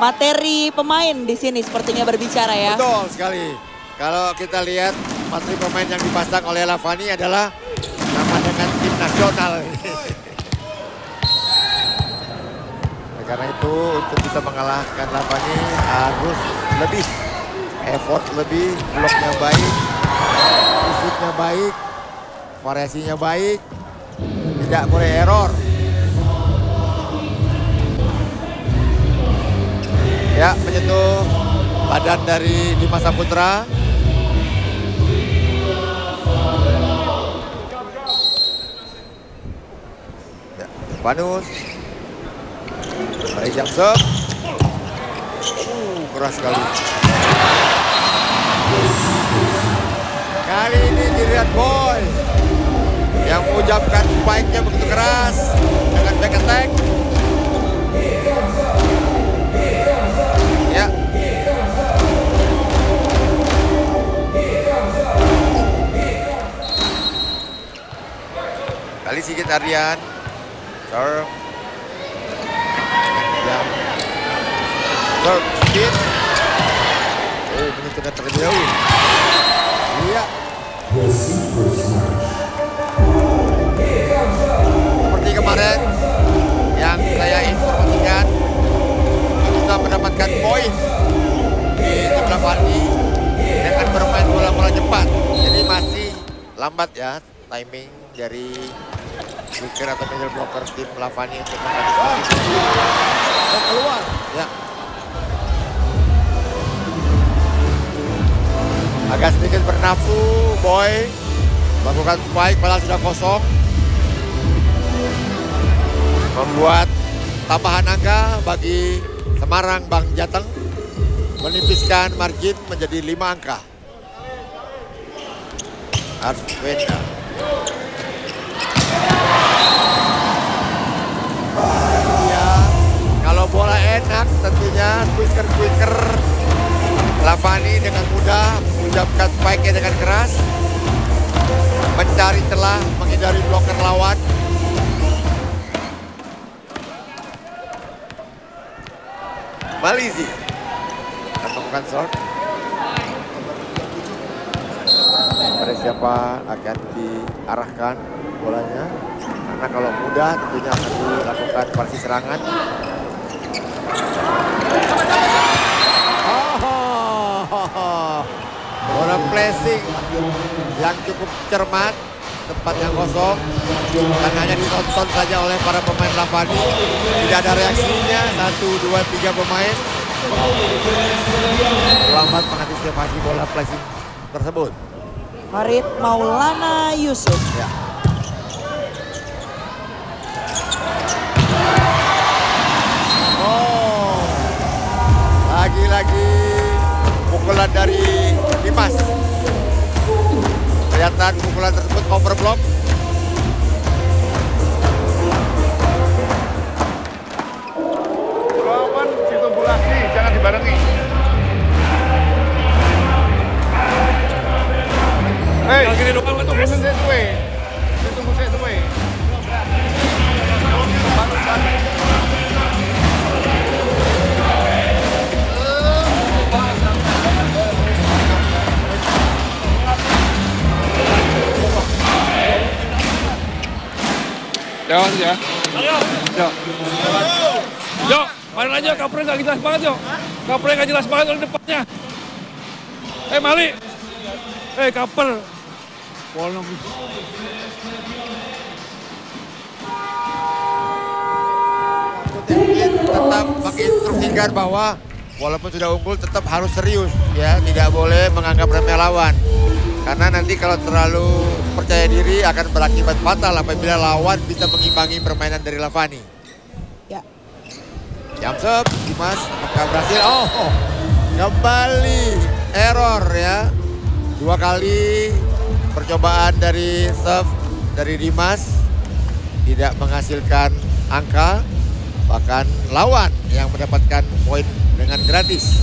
materi pemain di sini sepertinya berbicara ya. Betul sekali. Kalau kita lihat materi pemain yang dipasang oleh Lavani adalah nama dengan tim nasional. Karena itu untuk bisa mengalahkan Lavani harus lebih effort lebih, bloknya baik, fisiknya baik, variasinya baik, tidak boleh error. Ya, menyentuh badan dari Dimas Saputra. Ya, Vanus. Baik, jump serve. Keras sekali. Kali ini dilihat Boy yang mengucapkan spike-nya begitu keras dengan back attack. Ya. Kali Sigit Ardian. Serve. Yang serve speed. Oh, menentukan terlebih dahulu. Iya. Seperti kemarin yang saya informasikan kita mendapatkan poin di tim Lavani dengan bermain bola-bola cepat. Jadi masih lambat ya timing dari quicker atau middle blocker tim Lavani untuk mengantisipasi. Keluar ya. Agak sedikit bernafsu, Boy lakukan spike padahal sudah kosong. Membuat tambahan angka bagi Semarang Bang Jateng, menipiskan margin menjadi 5 angka. Arswenda. Ya, kalau bola enak tentunya quicker Lavani dengan mudah mengucapkan spike-nya dengan keras, mencari celah, menghindari bloker lawan. Malizi melakukan shot. Pada siapa akan diarahkan bolanya? Karena kalau mudah tentunya akan dilakukan parsi serangan. Bola placing yang cukup cermat, tempat yang kosong dan hanya ditonton saja oleh para pemain Lavani. Tidak ada reaksinya, 1, 2, 3 pemain lambat mengantisipasi bola placing tersebut. Farid Maulana Yusuf. Ya. Oh, lagi-lagi pukulan dari Dimas. Kelihatan pukulan tersebut overblock. Lawan ditunggu lagi, jangan dibarengi. Hei, gini doang itu belum saya tuwe. Ditunggu saya tuwe. Jauh ya. Yo. Yo, main aja Kapre nggak jelas banget yo. Kapre nggak jelas banget di depannya. Mali. Kapre. Bola. Tetap menginstruksikan bahwa walaupun sudah unggul tetap harus serius ya, tidak boleh menganggap remeh lawan. Karena nanti kalau terlalu percaya diri akan berakibat fatal apabila lawan bisa mengimbangi permainan dari Lavani. Ya. Jump serve, Dimas, apakah berhasil? Oh, kembali error ya. 2 kali percobaan dari serve dari Dimas tidak menghasilkan angka. Bahkan lawan yang mendapatkan poin dengan gratis.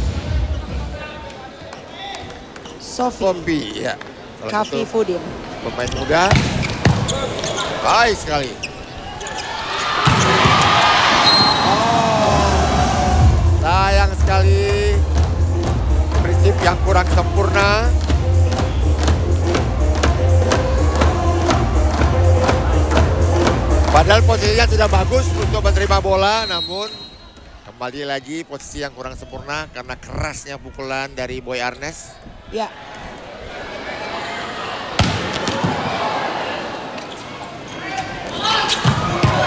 Sofi ya. Kafi Fudin. Pemain muda. Baik sekali. kurang sempurna. Padahal posisinya sudah bagus untuk menerima bola, namun kembali lagi posisi yang kurang sempurna karena kerasnya pukulan dari Boy Arnes. Ya,